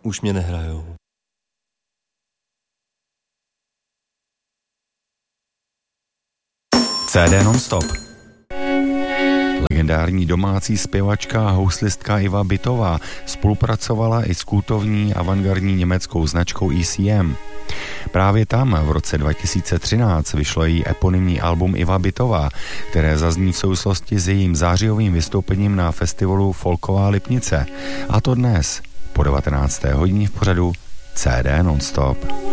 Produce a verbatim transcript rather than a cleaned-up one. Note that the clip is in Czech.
už mě nehrajou. C D non-stop. Legendární domácí zpěvačka a houslistka Iva Bytová spolupracovala i s kultovní avantgardní německou značkou E C M. Právě tam v roce dva tisíce třináct vyšlo její eponymní album Iva Bytová, které zazní v souvislosti s jejím zářijovým vystoupením na festivalu Folková Lipnice. A to dnes, po devatenácté hodině v pořadu C D non-stop.